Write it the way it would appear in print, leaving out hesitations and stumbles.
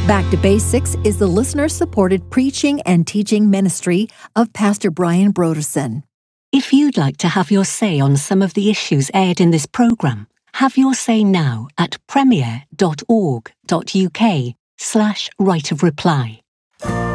Back to Basics is the listener-supported preaching and teaching ministry of Pastor Brian Broderson. If you'd like to have your say on some of the issues aired in this programme, have your say now at premier.org.uk/right of reply.